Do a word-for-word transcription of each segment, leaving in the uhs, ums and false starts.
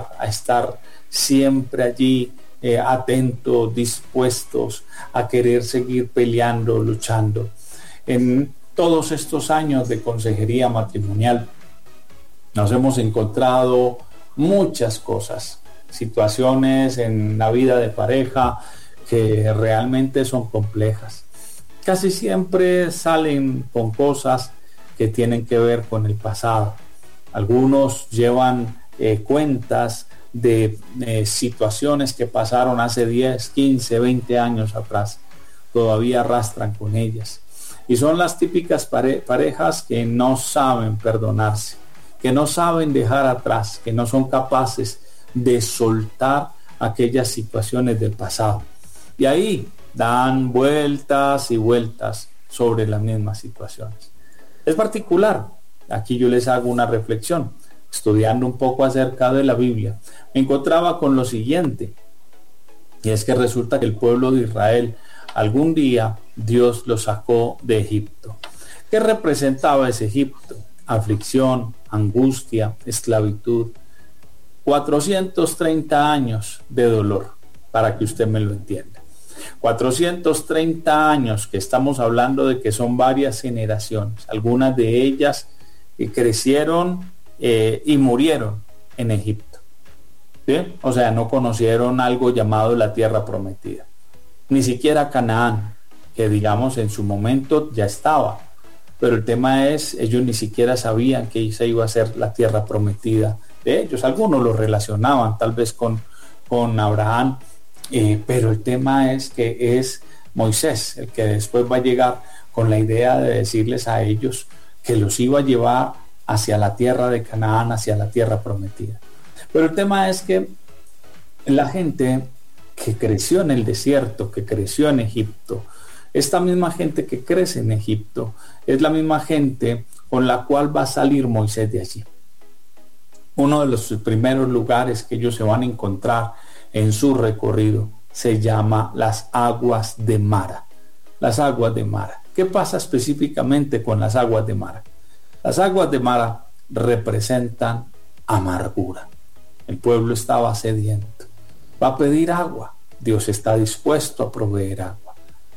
lugar, a estar siempre allí, eh, atentos, dispuestos a querer seguir peleando, luchando. En todos estos años de consejería matrimonial nos hemos encontrado muchas cosas, situaciones en la vida de pareja que realmente son complejas. Casi siempre salen con cosas que tienen que ver con el pasado. Algunos llevan eh, cuentas de eh, situaciones que pasaron hace diez, quince, veinte años atrás. Todavía arrastran con ellas. Y son las típicas pare- parejas que no saben perdonarse, que no saben dejar atrás, que no son capaces de soltar aquellas situaciones del pasado. Y ahí dan vueltas y vueltas sobre las mismas situaciones. Es particular. Aquí yo les hago una reflexión. Estudiando un poco acerca de la Biblia, me encontraba con lo siguiente. Y es que resulta que el pueblo de Israel, algún día Dios lo sacó de Egipto. ¿Qué representaba ese Egipto? Aflicción, angustia, esclavitud. cuatrocientos treinta años de dolor, para que usted me lo entienda. cuatrocientos treinta años, que estamos hablando de que son varias generaciones. Algunas de ellas eh, crecieron eh, y murieron en Egipto. ¿Sí? O sea, no conocieron algo llamado la tierra prometida. Ni siquiera Canaán, que digamos en su momento ya estaba. Pero el tema es, ellos ni siquiera sabían que esa iba a ser la tierra prometida de ellos. Algunos lo relacionaban tal vez con, con Abraham, eh, pero el tema es que es Moisés el que después va a llegar con la idea de decirles a ellos que los iba a llevar hacia la tierra de Canaán, hacia la tierra prometida. Pero el tema es que la gente que creció en el desierto, que creció en Egipto, esta misma gente que crece en Egipto, es la misma gente con la cual va a salir Moisés de allí. Uno de los primeros lugares que ellos se van a encontrar en su recorrido se llama las aguas de Mara. Las aguas de Mara. ¿Qué pasa específicamente con las aguas de Mara? Las aguas de Mara representan amargura. El pueblo estaba sediento. Va a pedir agua. Dios está dispuesto a proveer agua.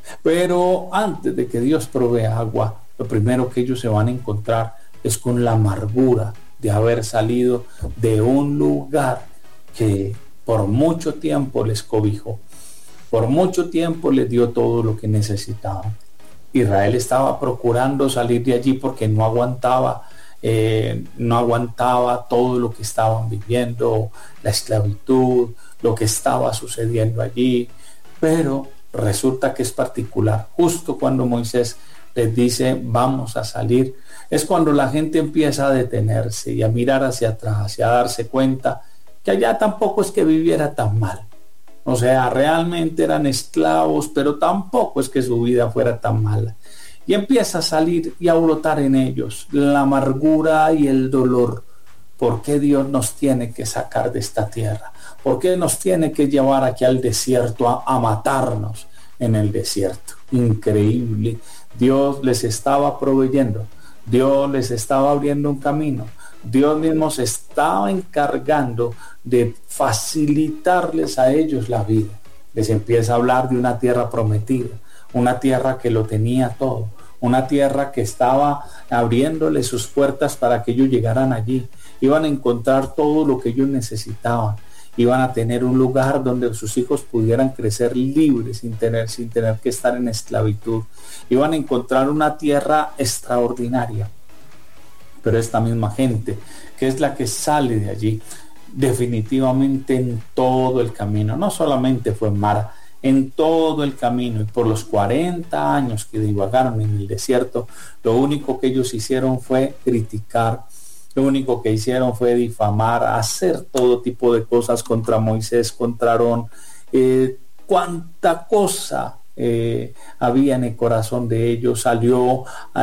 Pero antes de que Dios provea agua, lo primero que ellos se van a encontrar es con la amargura de haber salido de un lugar que por mucho tiempo les cobijó. Por mucho tiempo les dio todo lo que necesitaban. Israel estaba procurando salir de allí porque no aguantaba, eh, no aguantaba todo lo que estaban viviendo, la esclavitud, lo que estaba sucediendo allí. Pero resulta que es particular. Justo cuando Moisés les dice vamos a salir, es cuando la gente empieza a detenerse y a mirar hacia atrás y a darse cuenta que allá tampoco es que viviera tan mal. O sea, realmente eran esclavos, pero tampoco es que su vida fuera tan mala. Y empieza a salir y a brotar en ellos la amargura y el dolor. ¿Por qué Dios nos tiene que sacar de esta tierra? ¿Por qué nos tiene que llevar aquí al desierto a, a matarnos en el desierto? Increíble. Dios les estaba proveyendo. Dios les estaba abriendo un camino. Dios mismo se estaba encargando de facilitarles a ellos la vida. Les empieza a hablar de una tierra prometida, una tierra que lo tenía todo, una tierra que estaba abriéndole sus puertas para que ellos llegaran allí. Iban a encontrar todo lo que ellos necesitaban. Iban a tener un lugar donde sus hijos pudieran crecer libres sin tener, sin tener que estar en esclavitud. Iban a encontrar una tierra extraordinaria. Pero esta misma gente, que es la que sale de allí, definitivamente en todo el camino, no solamente fue en Mara, en todo el camino y por los cuarenta años que divagaron en el desierto, lo único que ellos hicieron fue criticar, lo único que hicieron fue difamar, hacer todo tipo de cosas contra Moisés, contra Aarón, eh, cuánta cosa eh, había en el corazón de ellos, salió